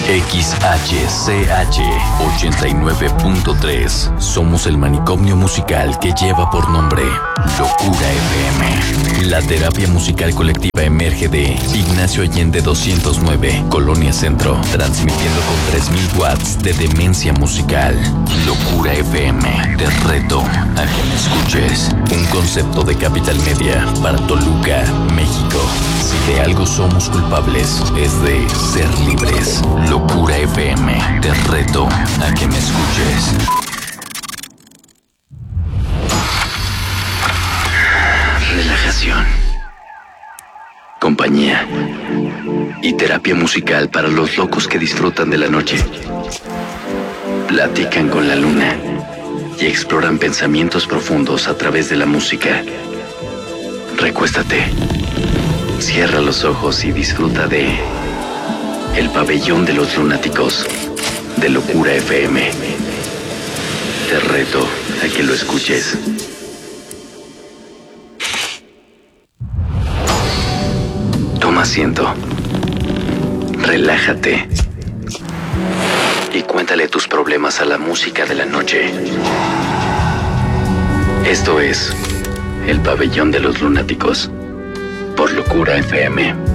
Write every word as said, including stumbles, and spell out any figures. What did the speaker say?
X H C H ochenta y nueve punto tres. Somos el manicomio musical que lleva por nombre Locura F M. La terapia musical colectiva emerge de Ignacio Allende doscientos nueve, Colonia Centro, transmitiendo con tres mil watts de demencia musical. Locura F M, te reto a que me escuches. Un concepto de Capital Media para Toluca, México. Si de algo somos culpables, es de ser libres. Locura F M, te reto a que me escuches. Relajación, compañía y terapia musical para los locos que disfrutan de la noche. Platican con la luna y exploran pensamientos profundos a través de la música. Recuéstate, cierra los ojos y disfruta de El Pabellón de los Lunáticos de Locura F M. Te reto a que lo escuches. Toma asiento, relájate y cuéntale tus problemas a la música de la noche. Esto es El Pabellón de los Lunáticos por Locura F M.